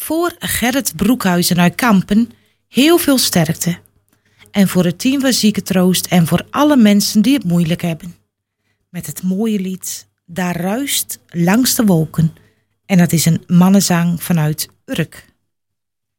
Voor Gerrit Broekhuizen uit Kampen heel veel sterkte. En voor het team van Ziekentroost en voor alle mensen die het moeilijk hebben. Met het mooie lied Daar ruist langs de wolken. En dat is een mannenzang vanuit Urk.